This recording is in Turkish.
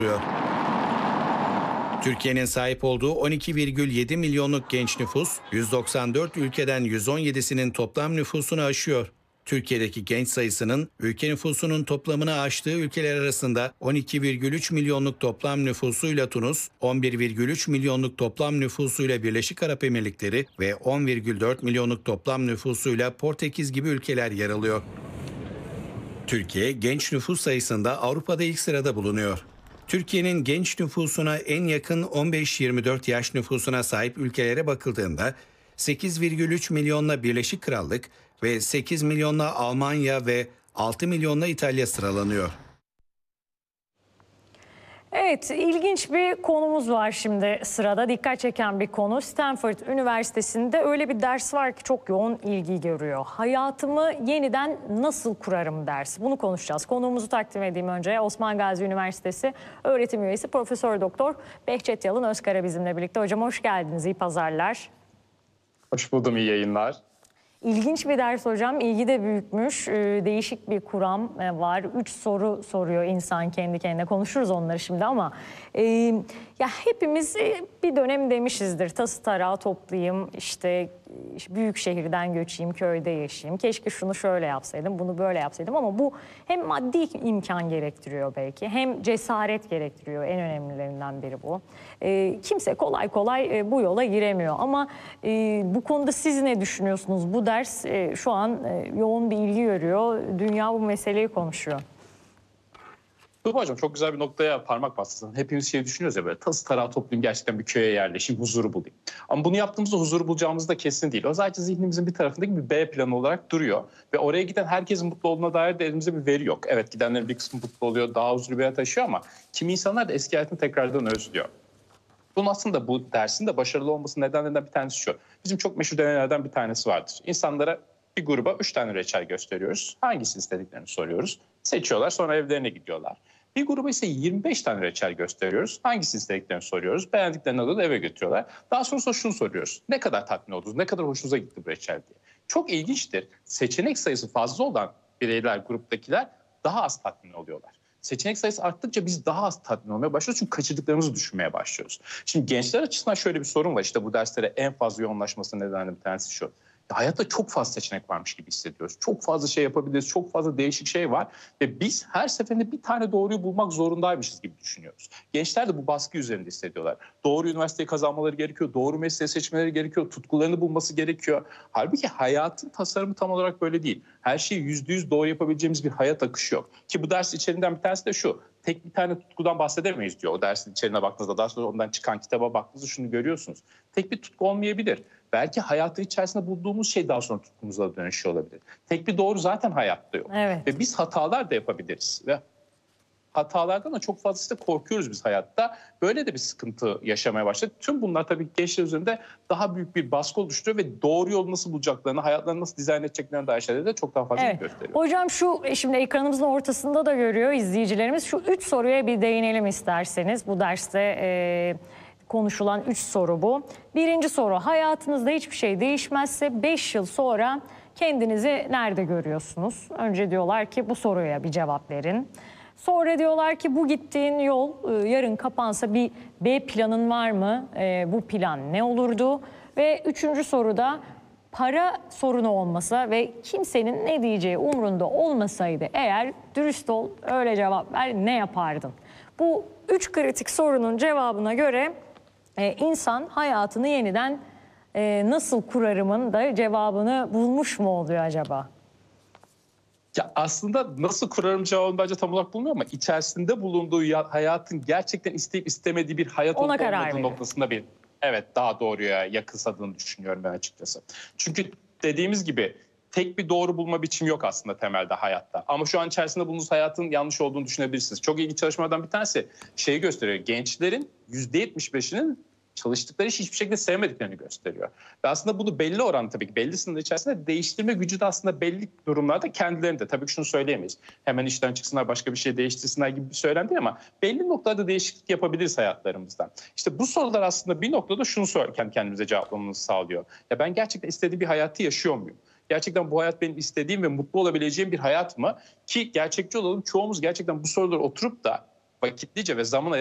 Türkiye'nin sahip olduğu 12,7 milyonluk genç nüfus, 194 ülkeden 117'sinin toplam nüfusunu aşıyor. Türkiye'deki genç sayısının ülke nüfusunun toplamını aştığı ülkeler arasında 12,3 milyonluk toplam nüfusuyla Tunus, 11,3 milyonluk toplam nüfusuyla Birleşik Arap Emirlikleri ve 10,4 milyonluk toplam nüfusuyla Portekiz gibi ülkeler yer alıyor. Türkiye, genç nüfus sayısında Avrupa'da ilk sırada bulunuyor. Türkiye'nin genç nüfusuna en yakın 15-24 yaş nüfusuna sahip ülkelere bakıldığında 8,3 milyonla Birleşik Krallık ve 8 milyonla Almanya ve 6 milyonla İtalya sıralanıyor. Evet, ilginç bir konumuz var şimdi sırada. Dikkat çeken bir konu. Stanford Üniversitesi'nde öyle bir ders var ki çok yoğun ilgi görüyor. Hayatımı yeniden nasıl kurarım dersi. Bunu konuşacağız. Konuğumuzu takdim edeyim önce. Osman Gazi Üniversitesi öğretim üyesi Profesör Doktor Behçet Yalın Özkara bizimle birlikte. Hocam hoş geldiniz. İyi pazarlar. Hoş buldum, iyi yayınlar. İlginç bir ders hocam. İlgi de büyükmüş. Değişik bir kuram var. 3 soru soruyor insan kendi kendine. Konuşuruz onları şimdi ama ya hepimiz bir dönem demişizdir. Tası tarağı toplayayım, işte büyük şehirden göçeyim, köyde yaşayayım. Keşke şunu şöyle yapsaydım, bunu böyle yapsaydım ama bu hem maddi imkan gerektiriyor belki, hem cesaret gerektiriyor. En önemlilerinden biri bu. Kimse kolay kolay bu yola giremiyor ama bu konuda siz ne düşünüyorsunuz? Bu ders şu an yoğun bir ilgi görüyor. Dünya bu meseleyi konuşuyor. Tuğba Hocam çok güzel bir noktaya parmak bastın. Hepimiz düşünüyoruz ya, böyle tası tarağı toplayayım, gerçekten bir köye yerleşeyim, huzuru bulayım. Ama bunu yaptığımızda huzuru bulacağımız da kesin değil. O sadece zihnimizin bir tarafındaki bir B planı olarak duruyor. Ve oraya giden herkesin mutlu olduğuna dair de elimizde bir veri yok. Evet, gidenlerin bir kısmı mutlu oluyor, daha huzurlu bir hayat yaşıyor ama kimi insanlar da eski hayatını tekrardan özlüyor. Bunun aslında bu dersin de başarılı olması nedenlerinden bir tanesi şu. Bizim çok meşhur deneylerden bir tanesi vardır. İnsanlara, bir gruba 3 tane reçel gösteriyoruz. Hangisini istediklerini soruyoruz. Seçiyorlar, sonra evlerine gidiyorlar. Bir gruba ise 25 tane reçel gösteriyoruz. Hangisini istediklerini soruyoruz. Beğendiklerini alıyorlar, eve götürüyorlar. Daha sonra şunu soruyoruz. Ne kadar tatmin oldunuz? Ne kadar hoşunuza gitti bu reçel diye. Çok ilginçtir. Seçenek sayısı fazla olan bireyler, gruptakiler daha az tatmin oluyorlar. Seçenek sayısı arttıkça biz daha az tatmin olmaya başlıyoruz. Çünkü kaçırdıklarımızı düşünmeye başlıyoruz. Şimdi gençler açısından şöyle bir sorun var. İşte bu derslere en fazla yoğunlaşmasının nedeniyle bir tanesi şu. Hayatta çok fazla seçenek varmış gibi hissediyoruz. Çok fazla şey yapabiliriz, çok fazla değişik şey var. Ve biz her seferinde bir tane doğruyu bulmak zorundaymışız gibi düşünüyoruz. Gençler de bu baskı üzerinde hissediyorlar. Doğru üniversiteyi kazanmaları gerekiyor, doğru mesleği seçmeleri gerekiyor, tutkularını bulması gerekiyor. Halbuki hayatın tasarımı tam olarak böyle değil. Her şeyi %100 doğru yapabileceğimiz bir hayat akışı yok. Ki bu ders içeriğinden bir tanesi de şu. Tek bir tane tutkudan bahsedemeyiz diyor. O dersin içeriğine baktığınızda, daha sonra ondan çıkan kitaba baktığınızda şunu görüyorsunuz. Tek bir tutku olmayabilir. Belki hayatın içerisinde bulduğumuz şey daha sonra tutkumuza dönüşüyor olabilir. Tek bir doğru zaten hayatta yok. Evet. Ve biz hatalar da yapabiliriz. Ve hatalardan da çok fazla işte korkuyoruz biz hayatta. Böyle de bir sıkıntı yaşamaya başladık. Tüm bunlar tabii gençler üzerinde daha büyük bir baskı oluşturuyor ve doğru yolu nasıl bulacaklarını, hayatlarını nasıl dizayn edeceklerini dair şeyleri de çok daha fazla gösteriyor. Hocam şu şimdi ekranımızın ortasında da görüyor izleyicilerimiz. Şu 3 soruya bir değinelim isterseniz. Bu derste konuşulan 3 soru bu. Birinci soru, hayatınızda hiçbir şey değişmezse 5 yıl sonra kendinizi nerede görüyorsunuz? Önce diyorlar ki bu soruya bir cevap verin. Sonra diyorlar ki bu gittiğin yol yarın kapansa bir B planın var mı? Bu plan ne olurdu? Ve üçüncü soruda para sorunu olmasa ve kimsenin ne diyeceği umrunda olmasaydı eğer dürüst ol, öyle cevap ver, ne yapardın? Bu 3 kritik sorunun cevabına göre insan hayatını yeniden nasıl kurarımın da cevabını bulmuş mu oluyor acaba? Ya aslında nasıl kurarım cevabını bence tam olarak bulmuyor ama içerisinde bulunduğu hayatın gerçekten isteyip istemediği bir hayat olup olmadığı noktasında bir daha doğruya yakınsadığını düşünüyorum ben açıkçası. Çünkü dediğimiz gibi tek bir doğru bulma biçimi yok aslında temelde hayatta. Ama şu an içerisinde bulunduğunuz hayatın yanlış olduğunu düşünebilirsiniz. Çok ilginç çalışmalardan bir tanesi şeyi gösteriyor. Gençlerin %75'inin çalıştıkları işi hiçbir şekilde sevmediklerini gösteriyor. Ve aslında bunu belli oran, tabii ki belli sınır içerisinde değiştirme gücü de aslında belli durumlarda kendilerinde. Tabii ki şunu söyleyemeyiz. Hemen işten çıksınlar, başka bir şey değiştirsinler gibi bir söylem değil ama belli noktalarda değişiklik yapabiliriz hayatlarımızdan. İşte bu sorular aslında bir noktada şunu sorarken kendimize cevaplamamızı sağlıyor. Ya ben gerçekten istediğim bir hayatı yaşıyor muyum? Gerçekten bu hayat benim istediğim ve mutlu olabileceğim bir hayat mı? Ki gerçekçi olalım, çoğumuz gerçekten bu soruları oturup da vakitlice ve zaman